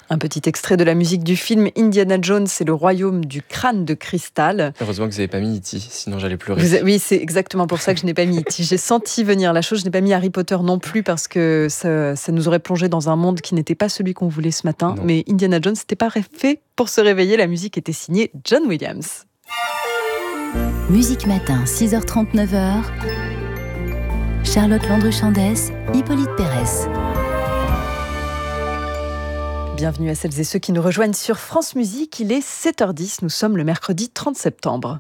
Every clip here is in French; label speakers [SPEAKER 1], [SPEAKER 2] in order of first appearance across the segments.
[SPEAKER 1] Un petit extrait de la musique du film Indiana Jones et le royaume du crâne de cristal.
[SPEAKER 2] Heureusement que vous n'avez pas mis E.T., sinon j'allais pleurer.
[SPEAKER 1] Oui, c'est exactement pour ça que je n'ai pas mis E.T. J'ai senti venir la chose, je n'ai pas mis Harry Potter non plus parce que ça nous aurait plongé dans un monde qui n'était pas celui qu'on voulait ce matin.
[SPEAKER 2] Non.
[SPEAKER 1] Mais Indiana Jones n'était pas fait pour se réveiller, la musique était signée John Williams.
[SPEAKER 3] Musique Matin, 6h30, 9h. Charlotte Landru-Chandès, Hippolyte Pérez.
[SPEAKER 1] Bienvenue à celles et ceux qui nous rejoignent sur France Musique. Il est 7h10, nous sommes le mercredi 30 septembre.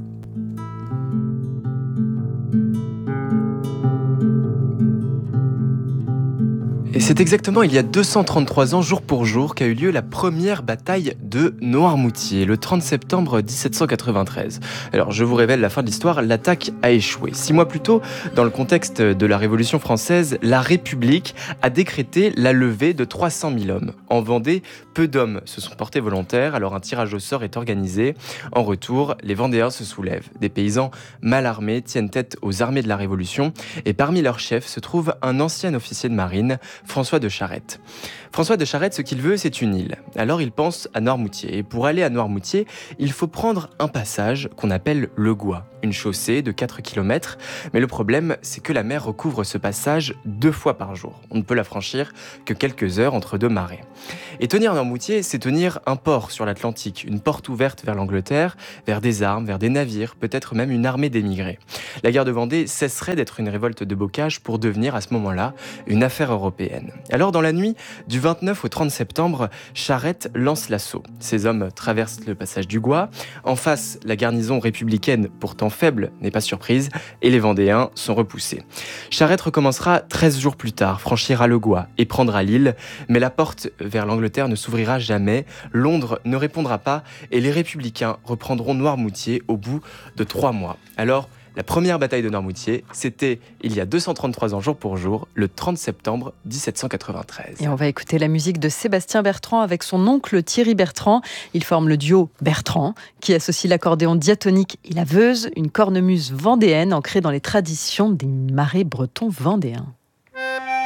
[SPEAKER 2] Et c'est exactement il y a 233 ans, jour pour jour, qu'a eu lieu la première bataille de Noirmoutier, le 30 septembre 1793. Alors, je vous révèle la fin de l'histoire, l'attaque a échoué. 6 mois plus tôt, dans le contexte de la Révolution française, la République a décrété la levée de 300 000 hommes. En Vendée, peu d'hommes se sont portés volontaires, alors un tirage au sort est organisé. En retour, les Vendéens se soulèvent. Des paysans mal armés tiennent tête aux armées de la Révolution, et parmi leurs chefs se trouve un ancien officier de marine, François de Charette. François de Charette, ce qu'il veut, c'est une île. Alors il pense à Noirmoutier. Et pour aller à Noirmoutier, il faut prendre un passage qu'on appelle le Gois, une chaussée de 4 km. Mais le problème, c'est que la mer recouvre ce passage 2 fois par jour. On ne peut la franchir que quelques heures entre 2 marées. Et tenir Noirmoutier, c'est tenir un port sur l'Atlantique, une porte ouverte vers l'Angleterre, vers des armes, vers des navires, peut-être même une armée d'émigrés. La guerre de Vendée cesserait d'être une révolte de bocage pour devenir à ce moment-là une affaire européenne. Alors dans la nuit du 29 au 30 septembre, Charette lance l'assaut. Ses hommes traversent le passage du Gois. En face, la garnison républicaine, pourtant faible, n'est pas surprise, et les Vendéens sont repoussés. Charette recommencera 13 jours plus tard, franchira le Gois et prendra l'île, mais la porte vers l'Angleterre ne s'ouvrira jamais, Londres ne répondra pas, et les républicains reprendront Noirmoutier au bout de 3 mois. Alors, la première bataille de Noirmoutier, c'était il y a 233 ans jour pour jour, le 30 septembre 1793.
[SPEAKER 1] Et on va écouter la musique de Sébastien Bertrand avec son oncle Thierry Bertrand. Ils forment le duo Bertrand, qui associe l'accordéon diatonique et la veuse, une cornemuse vendéenne ancrée dans les traditions des marais bretons vendéens.